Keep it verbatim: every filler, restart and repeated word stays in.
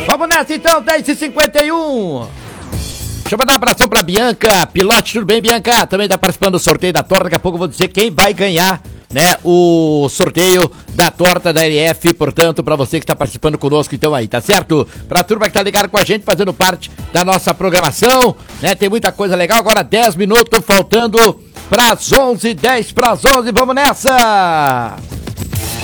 Vamos nessa então, dez e cinquenta e um. Deixa eu mandar um abração pra Bianca, pilote, tudo bem, Bianca? Também tá participando do sorteio da torta, daqui a pouco eu vou dizer quem vai ganhar, né, o sorteio da torta da L F, portanto, pra você que tá participando conosco, então aí, tá certo? Pra turma que tá ligado com a gente, fazendo parte da nossa programação, né, tem muita coisa legal, agora dez minutos faltando pras onze, dez pras onze, vamos nessa!